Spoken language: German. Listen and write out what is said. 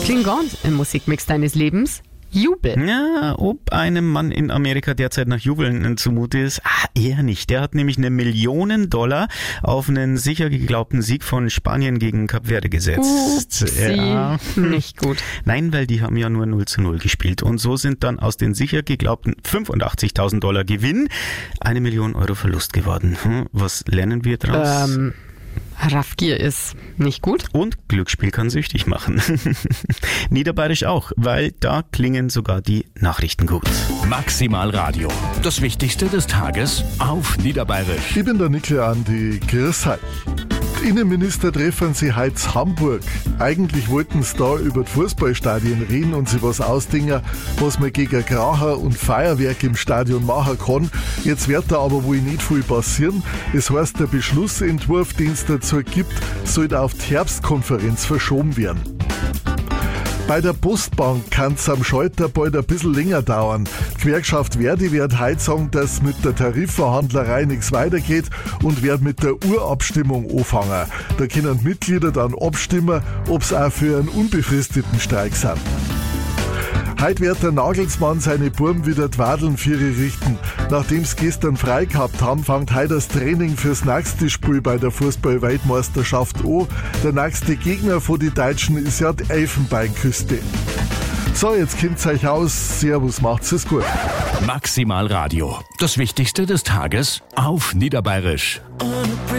Klingons im Musikmix deines Lebens. Jubel. Ja, ob einem Mann in Amerika derzeit nach Jubeln zumute ist, eher nicht. Der hat nämlich $1 Million auf einen sicher geglaubten Sieg von Spanien gegen Kap Verde gesetzt. Ja. Nicht gut. Nein, weil die haben ja nur 0:0 gespielt. Und so sind dann aus den sicher geglaubten $85.000 Gewinn €1 Million Verlust geworden. Was lernen wir draus? Raffgier ist nicht gut. Und Glücksspiel kann süchtig machen. Niederbayerisch auch, weil da klingen sogar die Nachrichten gut. Maximal Radio. Das Wichtigste des Tages auf Niederbayerisch. Ich bin der Nickel Andi. Grüß euch. Die Innenminister treffen sich heute in Hamburg. Eigentlich wollten sie da über die Fußballstadien reden und sich was ausdenken, was man gegen Kracher und Feuerwerk im Stadion machen kann. Jetzt wird da aber wohl nicht viel passieren. Das heißt, der Beschlussentwurf, den es dazu gibt, sollte auf die Herbstkonferenz verschoben werden. Bei der Postbank kann es am Schalter bald ein bisschen länger dauern. Die Gewerkschaft Verdi wird heute sagen, dass mit der Tarifverhandlerei nichts weitergeht und wird mit der Urabstimmung anfangen. Da können die Mitglieder dann abstimmen, ob sie auch für einen unbefristeten Streik sind. Heute wird der Nagelsmann seine Burm wieder die Wadeln für ihn richten. Nachdem sie gestern frei gehabt haben, fängt heute das Training fürs nächste Spiel bei der Fußball-Weltmeisterschaft an. Der nächste Gegner von den Deutschen ist ja die Elfenbeinküste. So, jetzt kennt's euch aus. Servus, macht's es gut. Maximal Radio. Das Wichtigste des Tages auf Niederbayerisch.